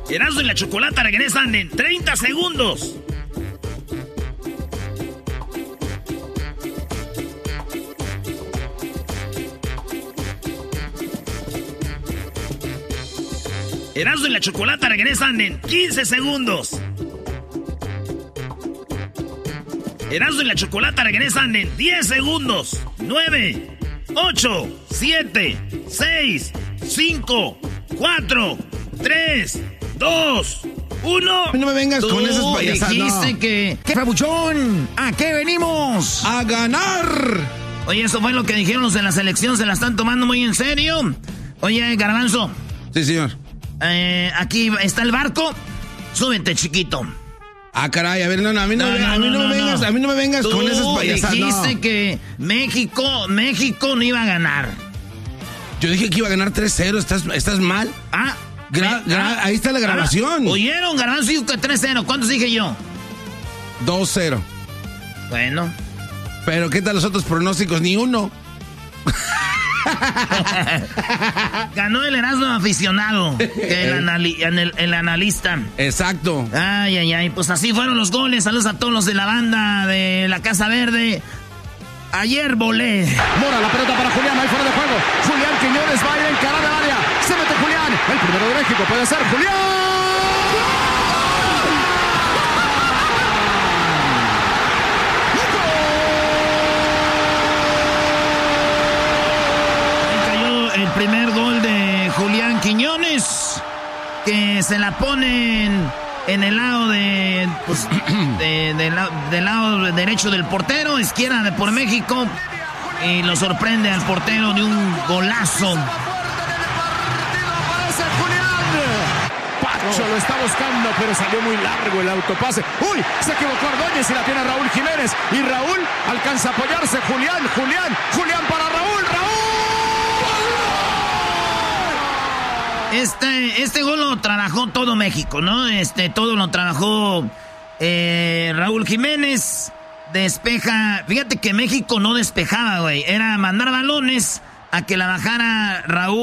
Erasmo y la Chocolata regresan en 30 segundos. Erasmo y la Chocolata regresan en 15 segundos. Erasmo y la Chocolata regresan en 10 segundos. 9, 8, 7, 6, 5, 4, 3, 2, 1. No me vengas con esas payasadas. Dijiste no. que... ¿Qué, Pabuchón? ¿A qué venimos? ¡A ganar! Oye, eso fue lo que dijeron los de la selección. ¿Se la están tomando muy en serio? Oye, Garbanzo. Sí, señor. Aquí está el barco. Súbete, chiquito. Ah, caray, a ver, no, a mí no me vengas con esas payasadas. Tú dijiste que México no iba a ganar. Yo dije que iba a ganar 3-0, ¿estás mal? Ahí está la grabación. ¿Oyeron? Garbanzo dijo que 3-0. ¿Cuántos dije yo? 2-0. Bueno. Pero ¿qué tal los otros pronósticos? Ni uno. Ganó el Erasmo aficionado, el analista. Exacto. Ay, pues así fueron los goles. Saludos a todos los de la banda de la Casa Verde. Ayer volé. Mora, la pelota para Julián, ahí fuera de juego. Julián Quiñones va a ir a encarar el área. Se mete Julián, el primero de México puede ser Julián. El primer gol de Julián Quiñones, que se la ponen en el lado del lado derecho del portero, izquierda de por México, y lo sorprende al portero de un golazo. Pacho lo está buscando, pero salió muy largo el autopase. ¡Uy! Se equivocó Ordóñez y la tiene Raúl Jiménez. Y Raúl alcanza a apoyarse. Julián para Raúl. Este gol lo trabajó todo México, ¿no? Todo lo trabajó Raúl Jiménez. Despeja. Fíjate que México no despejaba, güey. Era mandar balones a que la bajara Raúl.